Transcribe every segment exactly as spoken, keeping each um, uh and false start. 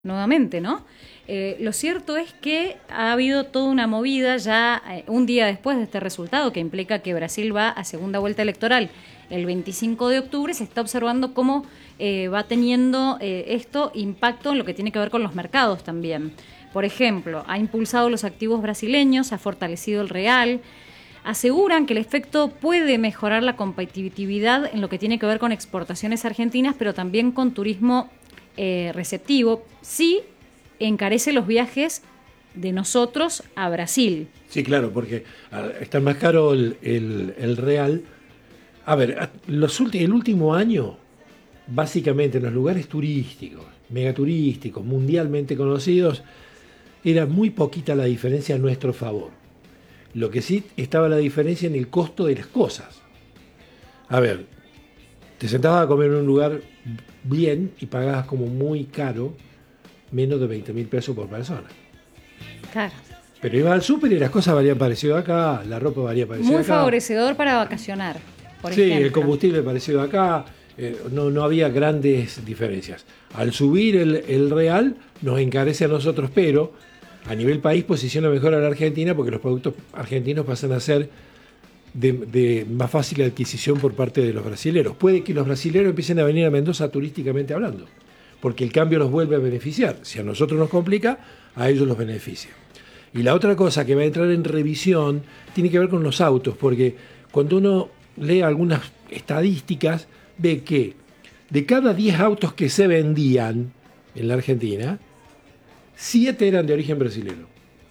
nuevamente, ¿no? Eh, lo cierto es que ha habido toda una movida ya eh, un día después de este resultado que implica que Brasil va a segunda vuelta electoral el veinticinco de octubre. Se está observando cómo eh, va teniendo eh, esto impacto en lo que tiene que ver con los mercados también. Por ejemplo, ha impulsado los activos brasileños, ha fortalecido el real. Aseguran que el efecto puede mejorar la competitividad en lo que tiene que ver con exportaciones argentinas, pero también con turismo eh, receptivo. Sí, encarece los viajes de nosotros a Brasil. Sí, claro, porque está más caro el, el, el real. A ver, los ulti- el último año, básicamente en los lugares turísticos, megaturísticos, mundialmente conocidos, era muy poquita la diferencia a nuestro favor. Lo que sí estaba la diferencia en el costo de las cosas. A ver, te sentabas a comer en un lugar bien y pagabas como muy caro, menos de veinte mil pesos por persona. Claro. Pero ibas al súper y las cosas valían parecido acá, la ropa valía parecido Muy acá. favorecedor para vacacionar, por sí, ejemplo. El combustible parecido acá, eh, no, no había grandes diferencias. Al subir el, el real nos encarece a nosotros, pero a nivel país posiciona mejor a la Argentina porque los productos argentinos pasan a ser de, de más fácil adquisición por parte de los brasileros. Puede que los brasileros empiecen a venir a Mendoza turísticamente hablando, porque el cambio los vuelve a beneficiar. Si a nosotros nos complica, a ellos los beneficia. Y la otra cosa que va a entrar en revisión tiene que ver con los autos, porque cuando uno lee algunas estadísticas, ve que de cada diez autos que se vendían en la Argentina, siete eran de origen brasileño.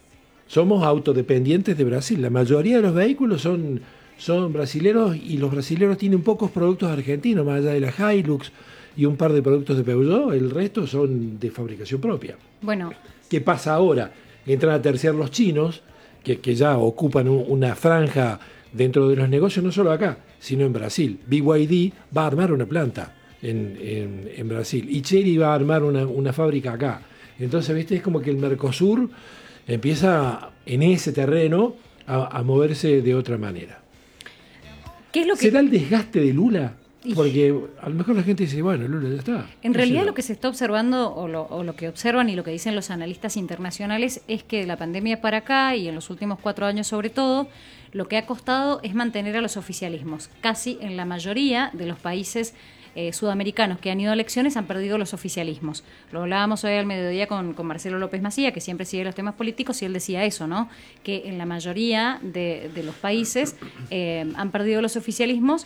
Somos autodependientes de Brasil. La mayoría de los vehículos son, son brasileros y los brasileros tienen pocos productos argentinos, más allá de la Hilux y un par de productos de Peugeot, el resto son de fabricación propia. Bueno. ¿Qué pasa ahora? Entran a terciar los chinos, que, que ya ocupan un, una franja dentro de los negocios, no solo acá, sino en Brasil. B Y D va a armar una planta en, en, en Brasil y Chery va a armar una, una fábrica acá. Entonces, ¿viste? Es como que el Mercosur empieza en ese terreno a, a moverse de otra manera. ¿Qué es lo que... ¿Será el desgaste de Lula? Porque a lo mejor la gente dice, bueno, Lula ya está. En realidad lo que se está observando o lo, o lo que observan y lo que dicen los analistas internacionales es que de la pandemia para acá y en los últimos cuatro años sobre todo, lo que ha costado es mantener a los oficialismos. Casi en la mayoría de los países eh, sudamericanos que han ido a elecciones han perdido los oficialismos. Lo hablábamos hoy al mediodía con, con Marcelo López Macía, que siempre sigue los temas políticos, y él decía eso, ¿no? Que en la mayoría de, de los países eh, han perdido los oficialismos,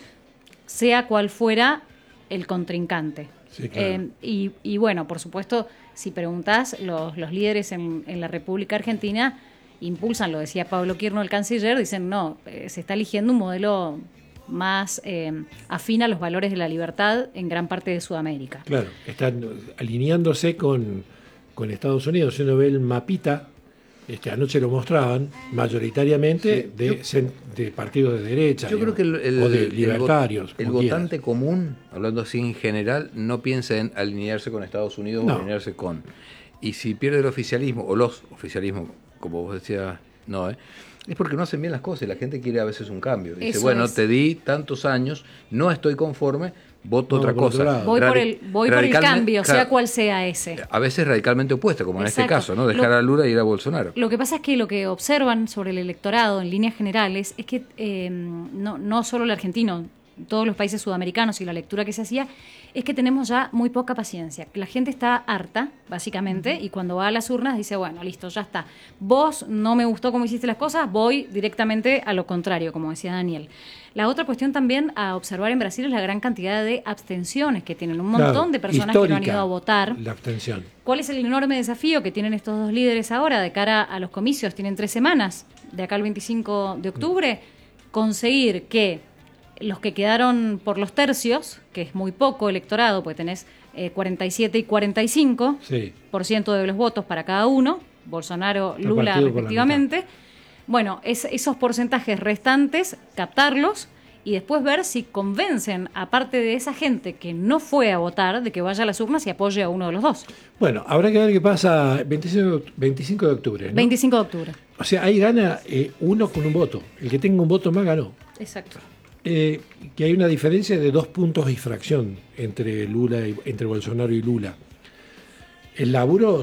sea cual fuera el contrincante. Sí, claro. eh, y, y bueno, por supuesto, si preguntás, los, los líderes en, en la República Argentina impulsan, lo decía Pablo Quirno, el canciller, dicen no, eh, se está eligiendo un modelo más eh, afín a los valores de la libertad en gran parte de Sudamérica. Claro, están alineándose con, con Estados Unidos. Si uno ve el mapita, este, anoche lo mostraban, mayoritariamente sí, de, yo, de partidos de derecha, yo digamos, creo que el, el, o de libertarios. El, el votante común, hablando así en general, no piensa en alinearse con Estados Unidos no. o alinearse con... Y si pierde el oficialismo, o los oficialismos, como vos decías, no, ¿eh? es porque no hacen bien las cosas y la gente quiere a veces un cambio. Dice, Eso bueno, es. te di tantos años, no estoy conforme, voto No, otra por otro cosa. lado. Voy, por el, voy por el cambio, claro, sea cual sea ese. A veces radicalmente opuesta, como Exacto. en este caso, ¿no? Dejar Lo, a Lula y ir a Bolsonaro. Lo que pasa es que lo que observan sobre el electorado en líneas generales es que eh, no, no solo el argentino, todos los países sudamericanos y la lectura que se hacía, es que tenemos ya muy poca paciencia. La gente está harta, básicamente, y cuando va a las urnas dice, bueno, listo, ya está. Vos no me gustó cómo hiciste las cosas, voy directamente a lo contrario, como decía Daniel. La otra cuestión también a observar en Brasil es la gran cantidad de abstenciones que tienen. Un montón Claro, de personas que no han ido a votar. La abstención. ¿Cuál es el enorme desafío que tienen estos dos líderes ahora de cara a los comicios? Tienen tres semanas, de acá al veinticinco de octubre, conseguir que los que quedaron por los tercios, que es muy poco electorado, porque tenés eh, cuarenta y siete y cuarenta y cinco Sí. por ciento de los votos para cada uno, Bolsonaro, Lula Repartido por la respectivamente. Bueno, es, esos porcentajes restantes, captarlos y después ver si convencen, aparte de esa gente que no fue a votar, de que vaya a las urnas y apoye a uno de los dos. Bueno, habrá que ver qué pasa veinticinco de octubre, ¿no? veinticinco de octubre. O sea, ahí gana eh, uno con un voto. El que tenga un voto más ganó. Exacto. Eh, que hay una diferencia de dos puntos y fracción entre Lula y, entre Bolsonaro y Lula. el laburo